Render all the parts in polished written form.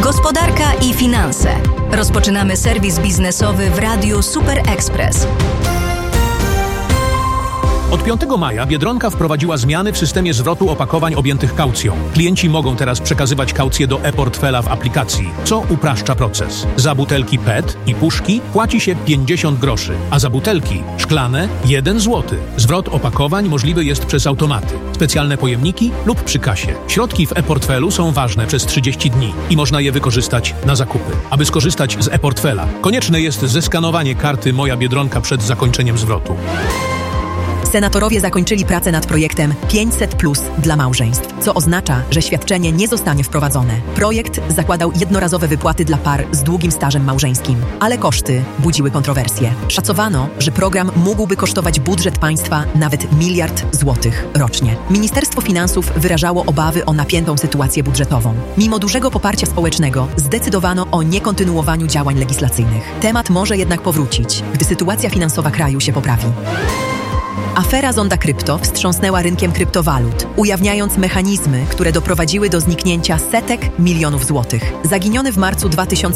Gospodarka i finanse. Rozpoczynamy serwis biznesowy w Radiu Super Express. Od 5 maja Biedronka wprowadziła zmiany w systemie zwrotu opakowań objętych kaucją. Klienci mogą teraz przekazywać kaucję do e-portfela w aplikacji, co upraszcza proces. Za butelki PET i puszki płaci się 50 groszy, a za butelki szklane 1 zł. Zwrot opakowań możliwy jest przez automaty, specjalne pojemniki lub przy kasie. Środki w e-portfelu są ważne przez 30 dni i można je wykorzystać na zakupy. Aby skorzystać z e-portfela, konieczne jest zeskanowanie karty Moja Biedronka przed zakończeniem zwrotu. Senatorowie zakończyli pracę nad projektem 500+ dla małżeństw, co oznacza, że świadczenie nie zostanie wprowadzone. Projekt zakładał jednorazowe wypłaty dla par z długim stażem małżeńskim, ale koszty budziły kontrowersje. Szacowano, że program mógłby kosztować budżet państwa nawet 1 miliard złotych rocznie. Ministerstwo Finansów wyrażało obawy o napiętą sytuację budżetową. Mimo dużego poparcia społecznego zdecydowano o niekontynuowaniu działań legislacyjnych. Temat może jednak powrócić, gdy sytuacja finansowa kraju się poprawi. Afera Zonda Krypto wstrząsnęła rynkiem kryptowalut, ujawniając mechanizmy, które doprowadziły do zniknięcia setek milionów złotych. Zaginiony w marcu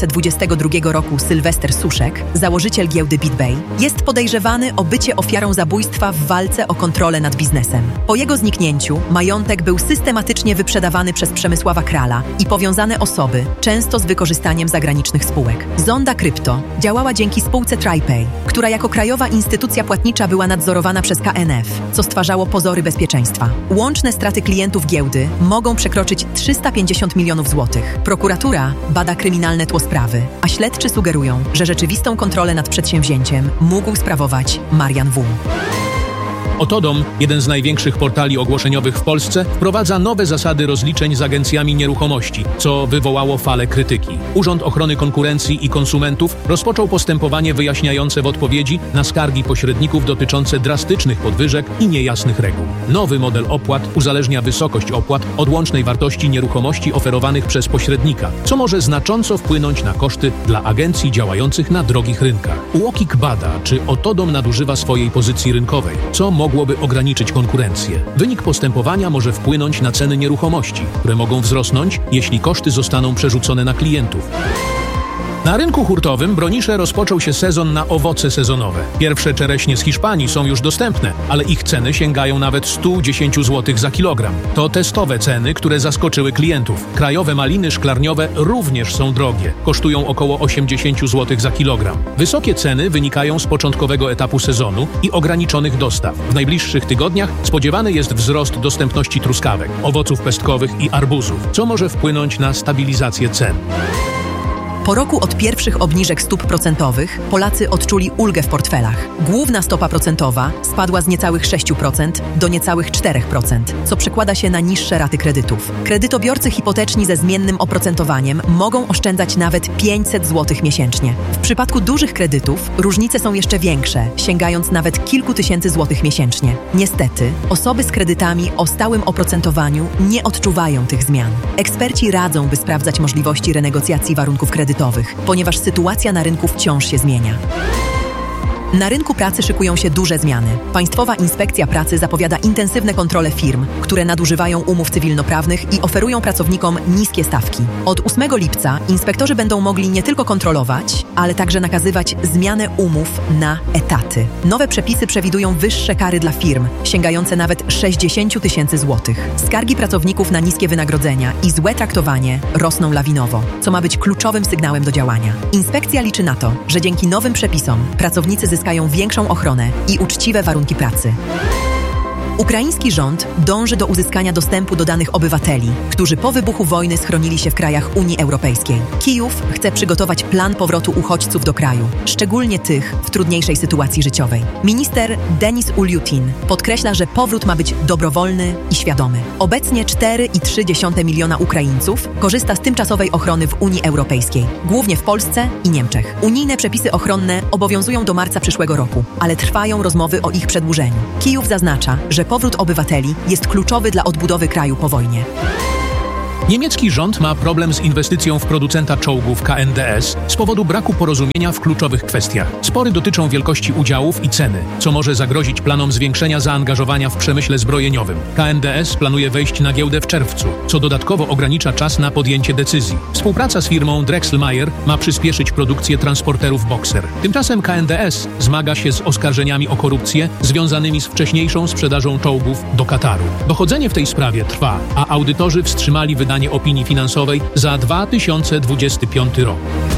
2022 roku Sylwester Suszek, założyciel giełdy BitBay, jest podejrzewany o bycie ofiarą zabójstwa w walce o kontrolę nad biznesem. Po jego zniknięciu majątek był systematycznie wyprzedawany przez Przemysława Krala i powiązane osoby, często z wykorzystaniem zagranicznych spółek. Zonda Krypto działała dzięki spółce TriPay, która jako krajowa instytucja płatnicza była nadzorowana przez KNF, co stwarzało pozory bezpieczeństwa. Łączne straty klientów giełdy mogą przekroczyć 350 milionów złotych. Prokuratura bada kryminalne tło sprawy, a śledczy sugerują, że rzeczywistą kontrolę nad przedsięwzięciem mógł sprawować Marian W. Otodom, jeden z największych portali ogłoszeniowych w Polsce, wprowadza nowe zasady rozliczeń z agencjami nieruchomości, co wywołało falę krytyki. Urząd Ochrony Konkurencji i Konsumentów rozpoczął postępowanie wyjaśniające w odpowiedzi na skargi pośredników dotyczące drastycznych podwyżek i niejasnych reguł. Nowy model opłat uzależnia wysokość opłat od łącznej wartości nieruchomości oferowanych przez pośrednika, co może znacząco wpłynąć na koszty dla agencji działających na drogich rynkach. UOKiK bada, czy Otodom nadużywa swojej pozycji rynkowej, co mogłoby ograniczyć konkurencję. Wynik postępowania może wpłynąć na ceny nieruchomości, które mogą wzrosnąć, jeśli koszty zostaną przerzucone na klientów. Na rynku hurtowym Bronisze rozpoczął się sezon na owoce sezonowe. Pierwsze czereśnie z Hiszpanii są już dostępne, ale ich ceny sięgają nawet 110 zł za kilogram. To testowe ceny, które zaskoczyły klientów. Krajowe maliny szklarniowe również są drogie. Kosztują około 80 zł za kilogram. Wysokie ceny wynikają z początkowego etapu sezonu i ograniczonych dostaw. W najbliższych tygodniach spodziewany jest wzrost dostępności truskawek, owoców pestkowych i arbuzów, co może wpłynąć na stabilizację cen. Po roku od pierwszych obniżek stóp procentowych Polacy odczuli ulgę w portfelach. Główna stopa procentowa spadła z niecałych 6% do niecałych 4%, co przekłada się na niższe raty kredytów. Kredytobiorcy hipoteczni ze zmiennym oprocentowaniem mogą oszczędzać nawet 500 zł miesięcznie. W przypadku dużych kredytów różnice są jeszcze większe, sięgając nawet kilku tysięcy złotych miesięcznie. Niestety, osoby z kredytami o stałym oprocentowaniu nie odczuwają tych zmian. Eksperci radzą, by sprawdzać możliwości renegocjacji warunków kredytowych, ponieważ sytuacja na rynku wciąż się zmienia. Na rynku pracy szykują się duże zmiany. Państwowa Inspekcja Pracy zapowiada intensywne kontrole firm, które nadużywają umów cywilnoprawnych i oferują pracownikom niskie stawki. Od 8 lipca inspektorzy będą mogli nie tylko kontrolować, ale także nakazywać zmianę umów na etaty. Nowe przepisy przewidują wyższe kary dla firm, sięgające nawet 60 tysięcy złotych. Skargi pracowników na niskie wynagrodzenia i złe traktowanie rosną lawinowo, co ma być kluczowym sygnałem do działania. Inspekcja liczy na to, że dzięki nowym przepisom pracownicy zyskają większą ochronę i uczciwe warunki pracy. Ukraiński rząd dąży do uzyskania dostępu do danych obywateli, którzy po wybuchu wojny schronili się w krajach Unii Europejskiej. Kijów chce przygotować plan powrotu uchodźców do kraju, szczególnie tych w trudniejszej sytuacji życiowej. Minister Denis Uliutin podkreśla, że powrót ma być dobrowolny i świadomy. Obecnie 4,3 miliona Ukraińców korzysta z tymczasowej ochrony w Unii Europejskiej, głównie w Polsce i Niemczech. Unijne przepisy ochronne obowiązują do marca przyszłego roku, ale trwają rozmowy o ich przedłużeniu. Kijów zaznacza, że powrót obywateli jest kluczowy dla odbudowy kraju po wojnie. Niemiecki rząd ma problem z inwestycją w producenta czołgów KNDS z powodu braku porozumienia w kluczowych kwestiach. Spory dotyczą wielkości udziałów i ceny, co może zagrozić planom zwiększenia zaangażowania w przemyśle zbrojeniowym. KNDS planuje wejść na giełdę w czerwcu, co dodatkowo ogranicza czas na podjęcie decyzji. Współpraca z firmą Drechselmeier ma przyspieszyć produkcję transporterów Boxer. Tymczasem KNDS zmaga się z oskarżeniami o korupcję związanymi z wcześniejszą sprzedażą czołgów do Kataru. Dochodzenie w tej sprawie trwa, a audytorzy wstrzymali wydanie opinii finansowej za 2025 rok.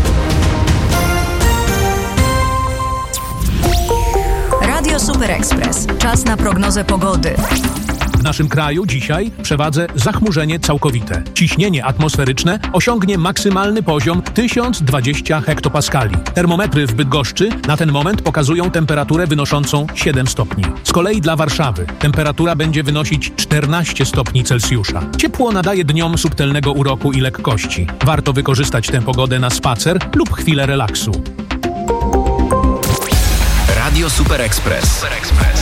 Radio Super Express. Czas na prognozę pogody. W naszym kraju dzisiaj przewadze zachmurzenie całkowite. Ciśnienie atmosferyczne osiągnie maksymalny poziom 1020 hektopaskali. Termometry w Bydgoszczy na ten moment pokazują temperaturę wynoszącą 7 stopni. Z kolei dla Warszawy temperatura będzie wynosić 14 stopni Celsjusza. Ciepło nadaje dniom subtelnego uroku i lekkości. Warto wykorzystać tę pogodę na spacer lub chwilę relaksu. Radio Super Express.